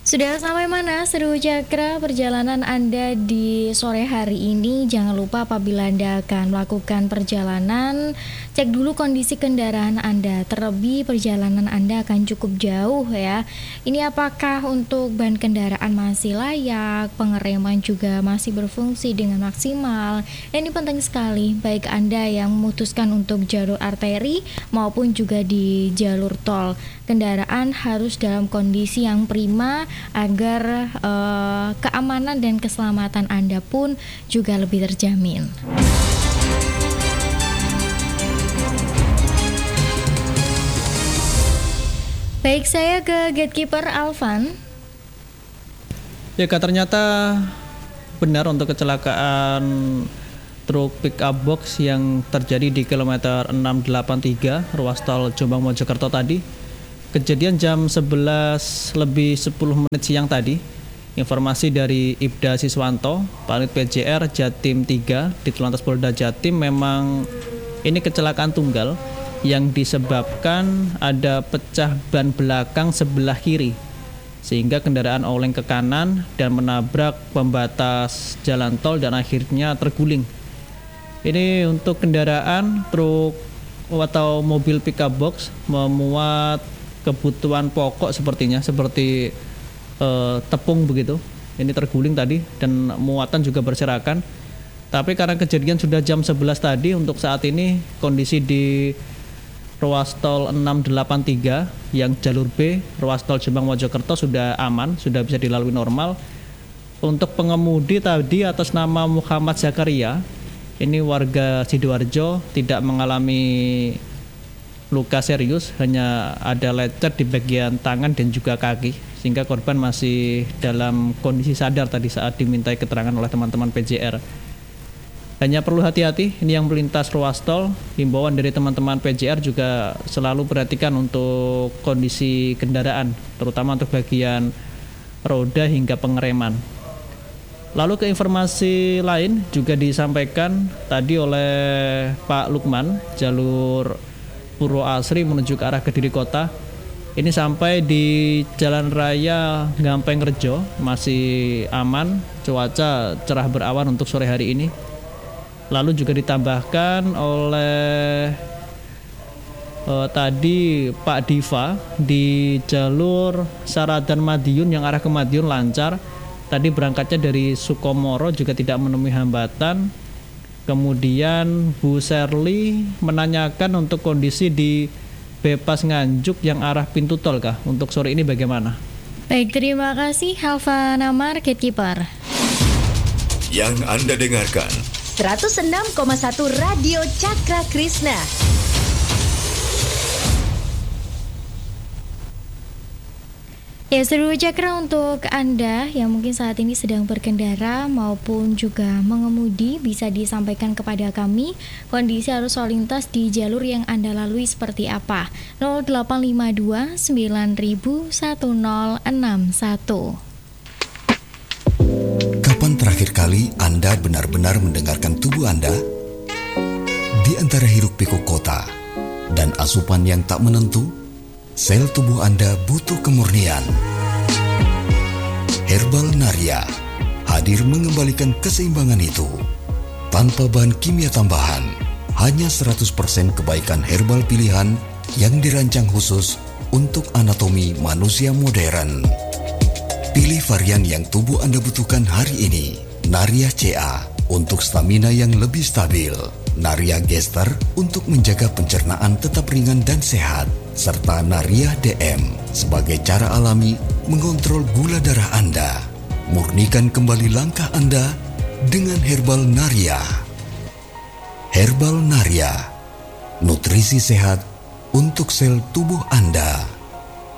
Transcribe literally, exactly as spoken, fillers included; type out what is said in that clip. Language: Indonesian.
Sudah sampai mana Seru Cakra perjalanan Anda di sore hari ini? Jangan lupa apabila Anda akan melakukan perjalanan, cek dulu kondisi kendaraan Anda. Terlebih perjalanan Anda akan cukup jauh ya. Ini apakah untuk ban kendaraan masih layak, pengereman juga masih berfungsi dengan maksimal. Dan ini penting sekali, baik Anda yang memutuskan untuk jalur arteri maupun juga di jalur tol. Kendaraan harus dalam kondisi yang prima agar uh, keamanan dan keselamatan Anda pun juga lebih terjamin. Baik, saya ke Gatekeeper Alvan. Ya, ternyata benar untuk kecelakaan truk pick up box yang terjadi di kilometer enam delapan tiga ruas tol Jombang Mojokerto tadi. Kejadian jam sebelas lebih sepuluh menit siang tadi. Informasi dari Ibda Siswanto, Panit P J R Jatim tiga di Telantas Polda Jatim, memang ini kecelakaan tunggal yang disebabkan ada pecah ban belakang sebelah kiri, sehingga kendaraan oleng ke kanan dan menabrak pembatas jalan tol dan akhirnya terguling. Ini untuk kendaraan truk atau mobil pickup box memuat kebutuhan pokok sepertinya, seperti eh, tepung begitu. Ini terguling tadi dan muatan juga berserakan. Tapi karena kejadian sudah jam sebelas tadi, untuk saat ini kondisi di ruas tol enam delapan tiga yang jalur B, ruas tol Jombang Mojokerto sudah aman, sudah bisa dilalui normal. Untuk pengemudi tadi atas nama Muhammad Zakaria, ini warga Sidoarjo, tidak mengalami luka serius, hanya ada lecet di bagian tangan dan juga kaki, sehingga korban masih dalam kondisi sadar tadi saat dimintai keterangan oleh teman-teman P J R. Hanya perlu hati-hati, ini yang melintas ruas tol. Himbauan dari teman-teman P J R juga selalu perhatikan untuk kondisi kendaraan, terutama untuk bagian roda hingga pengereman. Lalu ke informasi lain juga disampaikan tadi oleh Pak Lukman, jalur Purwo Asri menuju ke arah Kediri Kota. Ini sampai di Jalan Raya Gampeng Rejo masih aman, cuaca cerah berawan untuk sore hari ini. Lalu juga ditambahkan oleh uh, tadi Pak Diva di jalur Saradan Madiun yang arah ke Madiun lancar. Tadi berangkatnya dari Sukomoro juga tidak menemui hambatan. Kemudian Bu Serly menanyakan untuk kondisi di Bypass Nganjuk yang arah pintu tol kah? Untuk sore ini bagaimana? Baik, terima kasih Halva Namar, Gatekeeper. Yang Anda dengarkan seratus enam koma satu Radio Cakra Krishna. Ya, Seru Cakra untuk Anda yang mungkin saat ini sedang berkendara maupun juga mengemudi, bisa disampaikan kepada kami kondisi arus lalu lintas di jalur yang Anda lalui seperti apa. nol delapan lima dua sembilan nol satu nol enam satu. Kapan terakhir kali Anda benar-benar mendengarkan tubuh Anda? Di antara hiruk-pikuk kota dan asupan yang tak menentu, sel tubuh Anda butuh kemurnian. Herbal Naria hadir mengembalikan keseimbangan itu. Tanpa bahan kimia tambahan, hanya seratus persen kebaikan herbal pilihan yang dirancang khusus untuk anatomi manusia modern. Pilih varian yang tubuh Anda butuhkan hari ini. Naria C A untuk stamina yang lebih stabil. Naria Gester untuk menjaga pencernaan tetap ringan dan sehat, serta Naria D M sebagai cara alami mengontrol gula darah Anda. Murnikan kembali langkah Anda dengan Herbal Naria. Herbal Naria, nutrisi sehat untuk sel tubuh Anda.